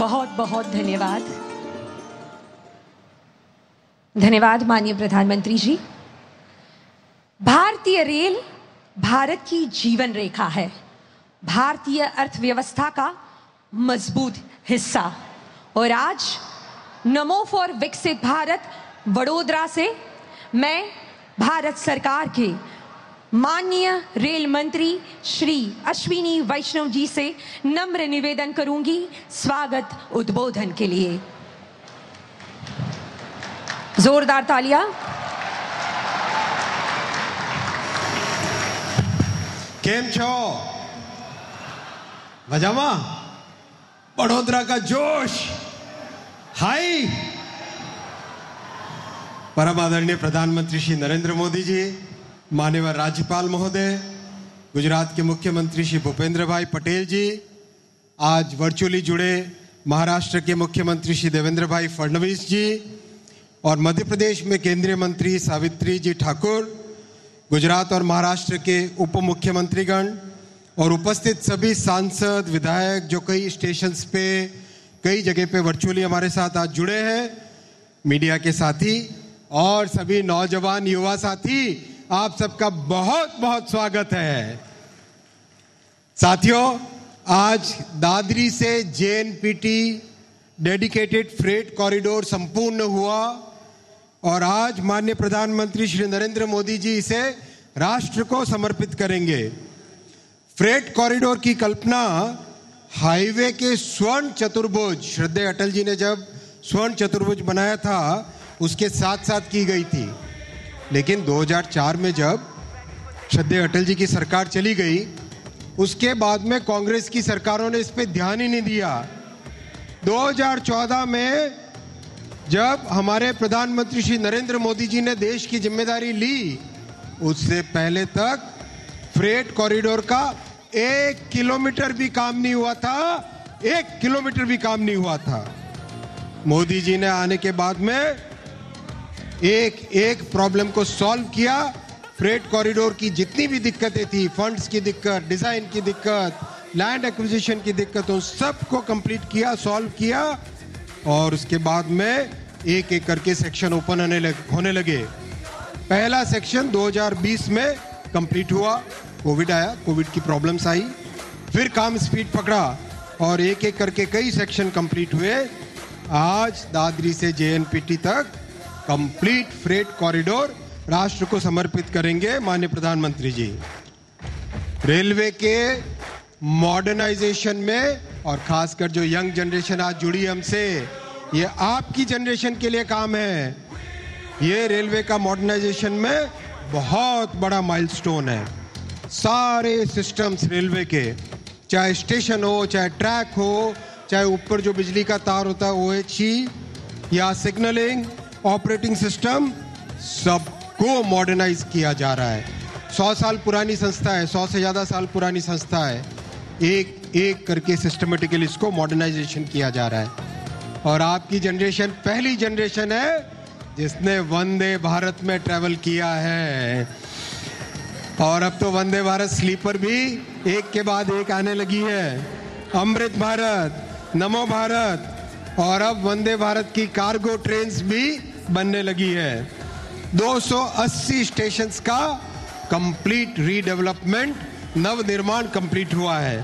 बहुत बहुत धन्यवाद। धन्यवाद माननीय प्रधानमंत्री जी। भारतीय रेल भारत की जीवन रेखा है, भारतीय अर्थव्यवस्था का मजबूत हिस्सा। और आज नमो फॉर विकसित भारत वडोदरा से मैं भारत सरकार के माननीय रेल मंत्री श्री अश्विनी वैष्णव जी से नम्र निवेदन करूंगी स्वागत उद्बोधन के लिए। जोरदार तालियां। केम छो मजामा? वडोदरा का जोश हाई। परम आदरणीय प्रधानमंत्री श्री नरेंद्र मोदी जी, माननीय राज्यपाल महोदय, गुजरात के मुख्यमंत्री श्री भूपेंद्र भाई पटेल जी, आज वर्चुअली जुड़े महाराष्ट्र के मुख्यमंत्री श्री देवेंद्र भाई फडणवीस जी और मध्य प्रदेश में केंद्रीय मंत्री सावित्री जी ठाकुर, गुजरात और महाराष्ट्र के उप मुख्यमंत्रीगण और उपस्थित सभी सांसद विधायक जो कई स्टेशंस पे कई जगह पे वर्चुअली हमारे साथ आज जुड़े हैं, मीडिया के साथी और सभी नौजवान युवा साथी, आप सबका बहुत बहुत स्वागत है। साथियों, आज दादरी से जेएनपीटी डेडिकेटेड फ्रेट कॉरिडोर संपूर्ण हुआ और आज माननीय प्रधानमंत्री श्री नरेंद्र मोदी जी इसे राष्ट्र को समर्पित करेंगे। फ्रेट कॉरिडोर की कल्पना हाईवे के स्वर्ण चतुर्भुज, श्रद्धेय अटल जी ने जब स्वर्ण चतुर्भुज बनाया था उसके साथ साथ की गई थी, लेकिन 2004 में जब श्रद्धेय अटल जी की सरकार चली गई उसके बाद में कांग्रेस की सरकारों ने इस पे ध्यान ही नहीं दिया। 2014 में जब हमारे प्रधानमंत्री श्री नरेंद्र मोदी जी ने देश की जिम्मेदारी ली, उससे पहले तक फ्रेट कॉरिडोर का 1 किलोमीटर भी काम नहीं हुआ था, 1 किलोमीटर भी काम नहीं हुआ था। मोदी जी ने आने के बाद में एक प्रॉब्लम को सॉल्व किया। फ्रेट कॉरिडोर की जितनी भी दिक्कतें थी, फंड्स की दिक्कत, डिजाइन की दिक्कत, लैंड एक्विजिशन की दिक्कत, उन सबको कंप्लीट किया, सॉल्व किया और उसके बाद में एक एक करके सेक्शन ओपन होने लगे। पहला सेक्शन 2020 में कंप्लीट हुआ, कोविड आया, कोविड की प्रॉब्लम्स आई, फिर काम स्पीड पकड़ा और एक एक करके कई सेक्शन कंप्लीट हुए। आज दादरी से जेएनपीटी तक कंप्लीट फ्रेट कॉरिडोर राष्ट्र को समर्पित करेंगे माननीय प्रधानमंत्री जी। रेलवे के मॉडर्नाइजेशन में और खासकर जो यंग जनरेशन आज जुड़ी हमसे, ये आपकी जनरेशन के लिए काम है। ये रेलवे का मॉडर्नाइजेशन में बहुत बड़ा माइलस्टोन है। सारे सिस्टम्स रेलवे के, चाहे स्टेशन हो, चाहे ट्रैक हो, चाहे ऊपर जो बिजली का तार होता है OHE या सिग्नलिंग, ऑपरेटिंग सिस्टम, सबको मॉडर्नाइज किया जा रहा है। 100 साल पुरानी संस्था है, 100 से ज्यादा साल पुरानी संस्था है। एक एक करके सिस्टमेटिकली इसको मॉडर्नाइजेशन किया जा रहा है। और आपकी जनरेशन पहली जनरेशन है जिसने वंदे भारत में ट्रेवल किया है। और अब तो वंदे भारत स्लीपर भी एक के बाद एक आने लगी है। अमृत भारत, नमो भारत और अब वंदे भारत की कार्गो ट्रेन्स भी बनने लगी है। 280 स्टेशंस का कंप्लीट रीडेवलपमेंट, नव निर्माण कंप्लीट हुआ है।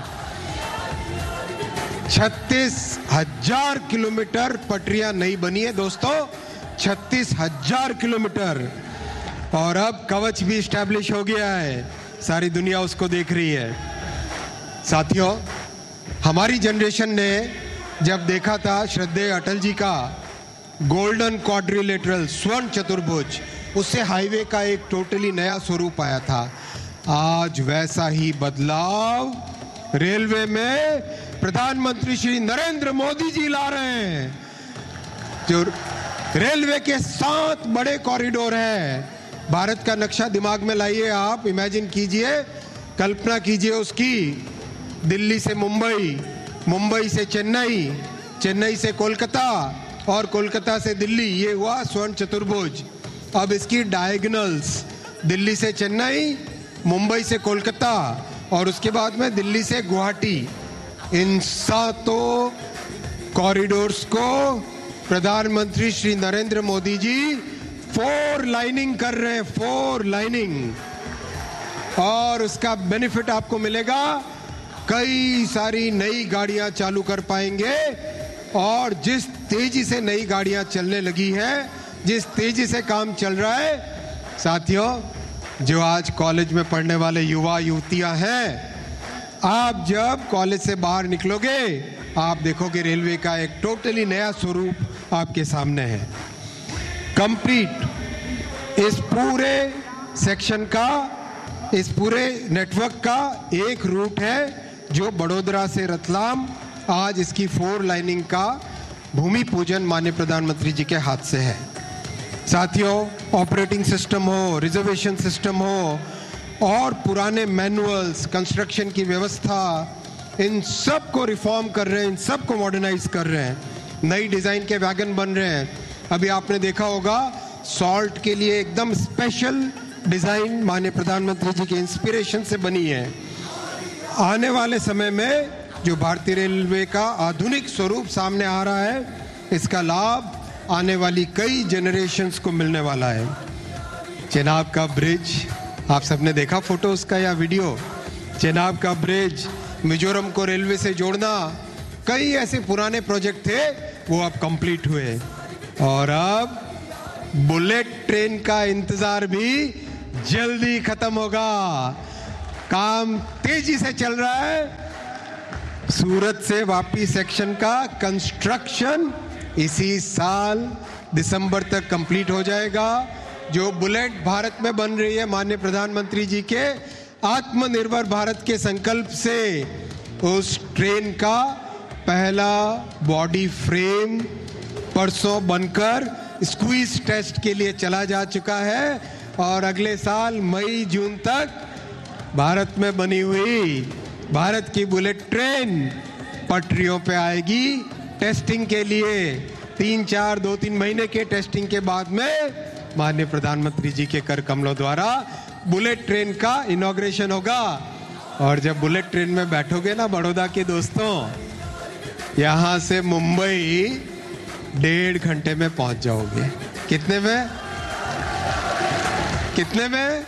36,000 किलोमीटर पटरियां नई बनी है दोस्तों, 36,000 किलोमीटर। और अब कवच भी स्टैब्लिश हो गया है, सारी दुनिया उसको देख रही है। साथियों, हमारी जनरेशन ने जब देखा था श्रद्धेय अटल जी का गोल्डन क्वाड्रिलेटरल स्वर्ण चतुर्भुज, उससे हाईवे का एक टोटली नया स्वरूप आया था। आज वैसा ही बदलाव रेलवे में प्रधानमंत्री श्री नरेंद्र मोदी जी ला रहे हैं। जो रेलवे के 7 बड़े कॉरिडोर हैं, भारत का नक्शा दिमाग में लाइए, आप इमेजिन कीजिए, कल्पना कीजिए उसकी। दिल्ली से मुंबई, मुंबई से चेन्नई, चेन्नई से कोलकाता और कोलकाता से दिल्ली, ये हुआ स्वर्ण चतुर्भुज। अब इसकी डायगोनल्स, दिल्ली से चेन्नई, मुंबई से कोलकाता और उसके बाद में दिल्ली से गुवाहाटी, इन 7 कॉरिडोर्स को प्रधानमंत्री श्री नरेंद्र मोदी जी 4 लाइनिंग कर रहे हैं, 4 लाइनिंग, और उसका बेनिफिट आपको मिलेगा। कई सारी नई गाड़ियां चालू कर पाएंगे, और जिस तेजी से नई गाड़ियां चलने लगी हैं, जिस तेजी से काम चल रहा है, साथियों, जो आज कॉलेज में पढ़ने वाले युवा युवतियां हैं, आप जब कॉलेज से बाहर निकलोगे आप देखोगे रेलवे का एक टोटली नया स्वरूप आपके सामने है। कंप्लीट इस पूरे सेक्शन का, इस पूरे नेटवर्क का एक रूट है जो बड़ोदरा से रतलाम, आज इसकी 4 लाइनिंग का भूमि पूजन माननीय प्रधानमंत्री जी के हाथ से है। साथियों, ऑपरेटिंग सिस्टम हो, रिजर्वेशन सिस्टम हो, और पुराने मैनुअल्स, कंस्ट्रक्शन की व्यवस्था, इन सब को रिफॉर्म कर रहे हैं, इन सब को मॉडर्नाइज कर रहे हैं। नई डिजाइन के वैगन बन रहे हैं। अभी आपने देखा होगा सॉल्ट के लिए एकदम स्पेशल डिजाइन माननीय प्रधानमंत्री जी के इंस्पिरेशन से बनी है। आने वाले समय में जो भारतीय रेलवे का आधुनिक स्वरूप सामने आ रहा है, इसका लाभ आने वाली कई जनरेशन्स को मिलने वाला है। चेनाब का ब्रिज, आप सबने देखा फोटो उसका या वीडियो। चेनाब का ब्रिज, मिजोरम को रेलवे से जोड़ना, कई ऐसे पुराने प्रोजेक्ट थे, वो अब कंप्लीट हुए, और अब बुलेट ट्रेन का इंतजार भी जल्दी खत्म होगा। काम तेजी से चल रहा है। सूरत से वापी सेक्शन का कंस्ट्रक्शन इसी साल दिसंबर तक कंप्लीट हो जाएगा। जो बुलेट भारत में बन रही है माननीय प्रधानमंत्री जी के आत्मनिर्भर भारत के संकल्प से, उस ट्रेन का पहला बॉडी फ्रेम परसों बनकर स्क्वीज टेस्ट के लिए चला जा चुका है, और अगले साल मई जून तक भारत में बनी हुई भारत की बुलेट ट्रेन पटरियों पे आएगी टेस्टिंग के लिए। 2-3 महीने के टेस्टिंग के बाद में माननीय प्रधानमंत्री जी के कर कमलों द्वारा बुलेट ट्रेन का इनॉग्रेशन होगा। और जब बुलेट ट्रेन में बैठोगे ना बड़ौदा के दोस्तों, यहां से मुंबई 1.5 घंटे में पहुंच जाओगे। कितने में? कितने में?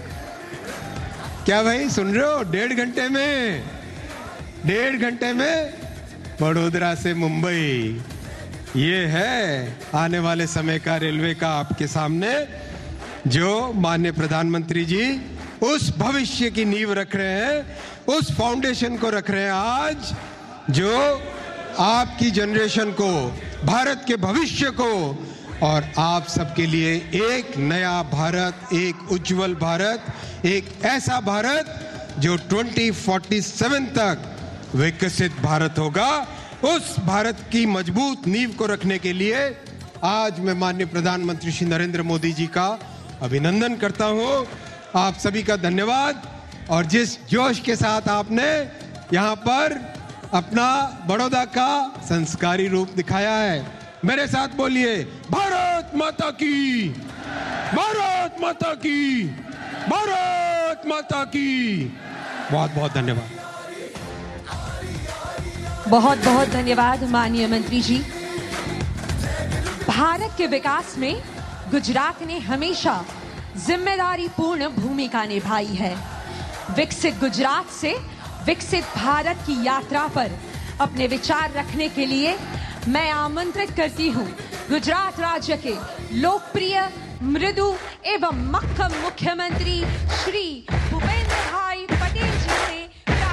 क्या भाई सुन रहे हो? 1.5 घंटे में, 1.5 घंटे में बड़ोदरा से मुंबई। ये है आने वाले समय का रेलवे का आपके सामने, जो माननीय प्रधानमंत्री जी उस भविष्य की नींव रख रहे हैं, उस फाउंडेशन को रख रहे हैं आज, जो आपकी जनरेशन को, भारत के भविष्य को, और आप सबके लिए एक नया भारत, एक उज्जवल भारत, एक ऐसा भारत जो 2047 तक विकसित भारत होगा। उस भारत की मजबूत नींव को रखने के लिए आज मैं माननीय प्रधानमंत्री श्री नरेंद्र मोदी जी का अभिनंदन करता हूं। आप सभी का धन्यवाद। और जिस जोश के साथ आपने यहाँ पर अपना बड़ौदा का संस्कारी रूप दिखाया है, मेरे साथ बोलिए, भारत माता की, भारत माता की, भारत माता की। बहुत बहुत धन्यवाद। बहुत बहुत धन्यवाद माननीय मंत्री जी। भारत के विकास में गुजरात ने हमेशा जिम्मेदारी पूर्ण भूमिका निभाई है। विकसित गुजरात से विकसित भारत की यात्रा पर अपने विचार रखने के लिए मैं आमंत्रित करती हूं गुजरात राज्य के लोकप्रिय, मृदु एवं मक्खम मुख्यमंत्री श्री